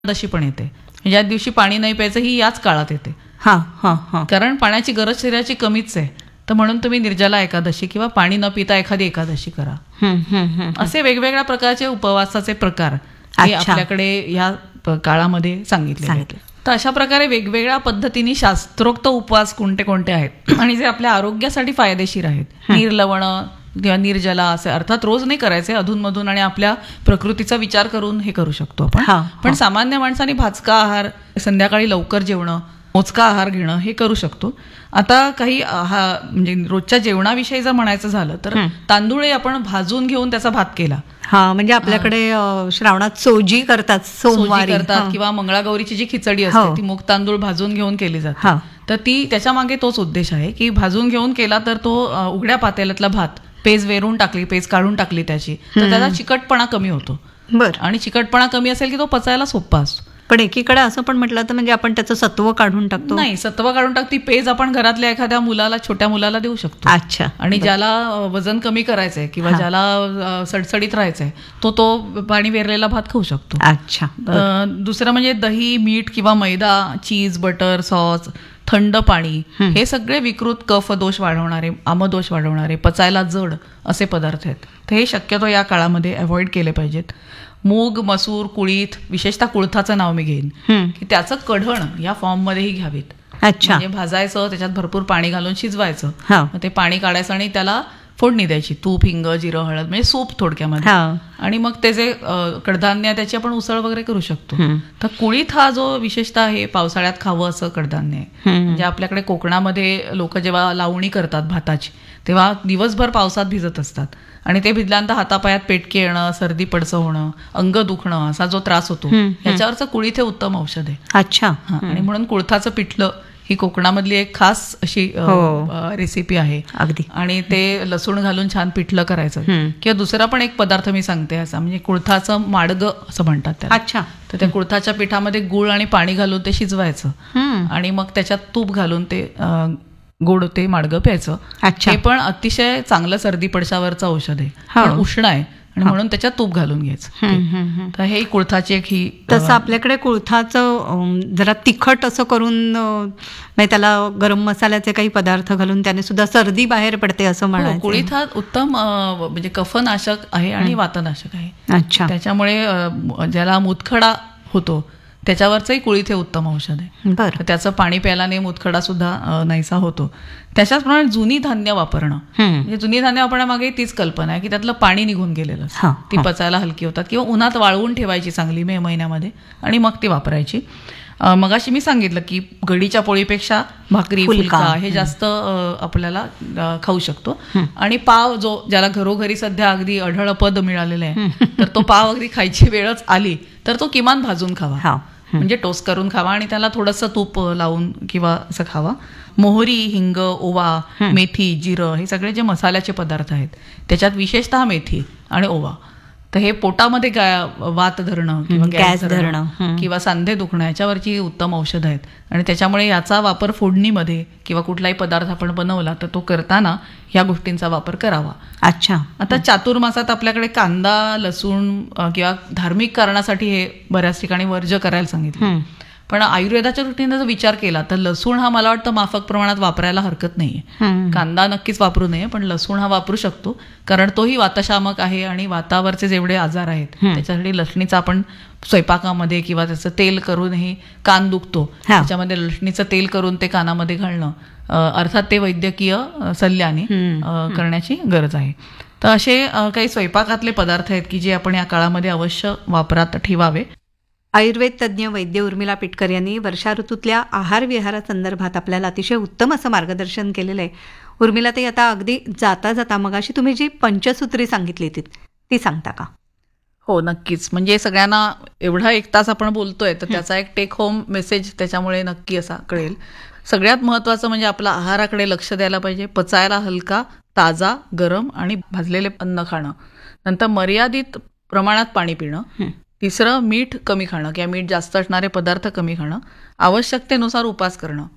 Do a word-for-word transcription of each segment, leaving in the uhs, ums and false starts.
एकादशी पण येते. ज्या दिवशी पाणी नाही प्यायचं ही याच काळात येते. हा हा हा कारण पाण्याची गरज शरीराची कमीच आहे. तर म्हणून तुम्ही निर्जला एकादशी किंवा पाणी न पिता एखादी एकादशी करा. हम्म, हम्म, हम्म. असे वेगवेगळ्या प्रकारचे उपवासाचे प्रकार हे अच्छा. आपल्याकडे या प- काळामध्ये सांगितले सांगितले. तर अशा प्रकारे वेगवेगळ्या पद्धतीने शास्त्रोक्त उपवास कोणते कोणते आहेत आणि जे आपल्या आरोग्यासाठी फायदेशीर आहेत. निर्लवण किंवा निर्जला असे अर्थात रोज नाही करायचे, अधूनमधून आणि आपल्या प्रकृतीचा विचार करून हे करू शकतो आपण. हा, पण हा. सामान्य माणसाने भाजका आहार, संध्याकाळी लवकर जेवणं, मोजका आहार घेणं हे करू शकतो. आता काही आहा म्हणजे रोजच्या जेवणाविषयी जर म्हणायचं झालं तर तांदूळ हे आपण भाजून घेऊन त्याचा भात केला. हा म्हणजे आपल्याकडे अ, श्रावणात सोजी करतात, सोजी सोमवारी करतात हा. किंवा मंगळागौरीची जी खिचडी हो. असते ती मूग तांदूळ भाजून घेऊन केली जाते. हा. तर ती त्याच्या मागे तोच उद्देश आहे की भाजून घेऊन केला तर तो अ, उघड्या पातेल्यातला भात पेज वेरून टाकली, पेज काढून टाकली त्याची, तर त्याचा चिकटपणा कमी होतो. बर. आणि चिकटपणा कमी असेल की तो पचायला सोपा असतो. पण एकीकडे असं पण म्हटलं तर म्हणजे आपण त्याचं सत्व काढून टाकतो. नाही, सत्व काढून टाक ती पेज आपण घरातल्या एखाद्या मुलाला, छोट्या मुलाला देऊ शकतो. अच्छा. आणि ज्याला अ, वजन कमी करायचंय किंवा हा. ज्याला अ, सडसडीत राहायचंय तो तो पाणी वेरलेला भात खाऊ शकतो. अच्छा. अ, दुसरं म्हणजे दही, मीठ किंवा मैदा, चीज, बटर, सॉस, थंड पाणी हे सगळे विकृत कफ दोष वाढवणारे, आमदोष वाढवणारे, पचायला जड असे पदार्थ आहेत. तर हे शक्यतो या काळामध्ये अवॉइड केले पाहिजेत. मूग, मसूर, कुळीथ, विशेषतः कुळथाचं नाव मी घेईन हम्म. की त्याचं कढण या फॉर्ममध्येही घ्यावीत. अच्छा. म्हणजे भाजायचं, त्याच्यात भरपूर पाणी घालून शिजवायचं, हा. मग ते पाणी काढायचं आणि त्याला फोडणी द्यायची, तूप, हिंग, जिरं, हळद, म्हणजे सूप थोडक्यामध्ये. हा. आणि मग त्याचे अ, कडधान्य त्याची आपण उसळ वगैरे करू शकतो. हम्म. तर कुळीथ हा जो विशेषतः आहे पावसाळ्यात खावं असं कडधान्य आहे. हम्म. म्हणजे आपल्याकडे कोकणामध्ये लोक जेव्हा लावणी करतात भाताची तेव्हा दिवसभर पावसात भिजत असतात आणि ते भिजल्यानंतर हातापायात पेटके येणं, सर्दी पडसं होणं, अंग दुखणं असा जो त्रास होतो हम्म. याच्यावरचं कुळीथ हे उत्तम औषध आहे. अच्छा. हा, आणि म्हणून कुळथाचं पिठलं ही कोकणामधली एक खास अशी अ, हो. अ, रेसिपी आहे. अगदी. आणि ते लसूण घालून छान पिठलं करायचं. हम्म. किंवा दुसरा पण एक पदार्थ मी सांगते असा, म्हणजे कुळथाचं माडगं असं म्हणतात त्याला. अच्छा. तर त्या कुळथाच्या पिठामध्ये गुळ आणि पाणी घालून ते शिजवायचं हम्म. आणि मग त्याच्यात तूप घालून ते अ, गोड ते माडगं प्यायचं. अच्छा. हे पण अतिशय चांगलं सर्दी पडशावरचं औषध आहे. हो. पण उष्ण आहे आणि म्हणून त्याच्यात तूप घालून घ्यायचं. हम्म, हम्म, हम्म. तर हे कुळथाची एक ही अ, तसं आपल्याकडे कुळथाचं अम, जरा तिखट असं करून अ, म्हणजे त्याला गरम मसाल्याचे काही पदार्थ घालून त्याने सुद्धा सर्दी बाहेर पडते असं हो, म्हणायचं. कुळीथ हा उत्तम अ, म्हणजे कफनाशक आहे आणि वातनाशक आहे. अच्छा. त्याच्यामुळे अ, म- ज्याला मुतखडा होतो त्याच्यावरचंही कुळीथ हे उत्तम औषध आहे. बरं. तर त्याचं पाणी प्यायल्याने मुतखडा सुद्धा अ, नाहीसा होतो. त्याच्याचप्रमाणे जुनी धान्य वापरणं, हम्म. म्हणजे जुनी धान्य वापरण्यामागे तीच कल्पना आहे की त्यातलं पाणी निघून गेलेलं असतं. हा, ती हा. पचायला हलकी होतात किंवा उन्हात वाळवून ठेवायची चांगली मे महिन्यामध्ये आणि मग ती वापरायची. अ, मगाशी मी सांगितलं की गडीच्या पोळीपेक्षा भाकरी, फुलका. फुलका हे जास्त अ, आपल्याला अ, खाऊ शकतो. आणि पाव जो ज्याला घरोघरी सध्या अगदी अढळ पद मिळालेलं आहे तर तो पाव अगदी खायची वेळच आली तर तो किमान भाजून खावा. हा. म्हणजे टोस्ट करून खावा आणि त्याला थोडंसं तूप लावून किंवा असं खावा. मोहरी, हिंग, ओवा, मेथी, जिरं हे सगळे जे मसाल्याचे पदार्थ आहेत त्याच्यात विशेषतः मेथी आणि ओवा, तर हे पोटामध्ये गा- वात धरणं किंवा हम्म, गॅस गॅस धरणं, धरणं हम्म. किंवा सांधे दुखणं याच्यावरची उत्तम औषध आहेत. आणि त्याच्यामुळे याचा वापर फोडणीमध्ये किंवा कुठलाही पदार्थ आपण बनवला तर तो करताना ह्या गोष्टींचा वापर करावा. अच्छा. आता चातुर्मासात आपल्याकडे कांदा, लसूण अ, किंवा धार्मिक कारणासाठी हे बऱ्याच ठिकाणी वर्ज्य करायला सांगितलं. हम्म. पण आयुर्वेदाच्या दृष्टीने जर विचार केला तर लसूण हा मला वाटतं माफक प्रमाणात वापरायला हरकत नाहीये. हम्म. कांदा नक्कीच वापरू नये पण लसूण हा वापरू शकतो कारण तोही वातशामक आहे आणि वातावरचे जेवढे आजार आहेत त्याच्यासाठी लसणीचा आपण स्वयंपाकामध्ये किंवा त्याचं तेल करूनही कान दुखतो हा. त्याच्यामध्ये लसणीचं तेल करून ते कानामध्ये घालणं अ, अर्थात ते वैद्यकीय अ, सल्ल्याने हम्म. अ, करण्याची गरज आहे. तर असे अ, काही स्वयंपाकातले पदार्थ आहेत की जे आपण या काळामध्ये अवश्य वापरात ठेवावे. आयुर्वेद तज्ज्ञ वैद्य उर्मिला पिटकर यांनी वर्षा ऋतूतल्या आहार विहारासंदर्भात आपल्याला अतिशय उत्तम असं मार्गदर्शन केलेलं आहे. उर्मिला ताई, आता अगदी जाता जाता मगाशी तुम्ही जी पंचसूत्री सांगितली ती ती सांगता का? हो, नक्कीच. म्हणजे सगळ्यांना एवढा एक तास आपण बोलतोय तर त्याचा एक टेक होम मेसेज त्याच्यामुळे नक्की असा कळेल. सगळ्यात महत्वाचं म्हणजे आपल्या आहाराकडे लक्ष द्यायला पाहिजे. पचायला हलका, ताजा, गरम आणि भाजलेले अन्न खाणं. नंतर मर्यादित प्रमाणात पाणी पिणं. तिसरं, मीठ कमी खाणं किंवा मीठ जास्त असणारे पदार्थ कमी खाणं. आवश्यकतेनुसार उपास करणं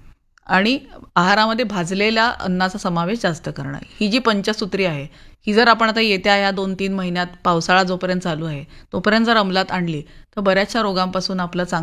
आणि आहारामध्ये भाजलेल्या अन्नाचा समावेश जास्त करणं. ही जी पंचसूत्री आहे ही जर आपण आता येत्या या दोन तीन महिन्यात पावसाळा जोपर्यंत चालू आहे तोपर्यंत जर अंमलात आणली तर बऱ्याचशा रोगांपासून आपलं चांगलं